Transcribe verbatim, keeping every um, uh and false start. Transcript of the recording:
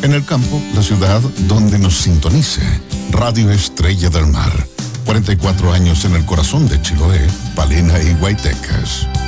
En el campo, la ciudad donde nos sintonice. Radio Estrella del Mar. cuarenta y cuatro años en el corazón de Chiloé, Palena y Guaytecas.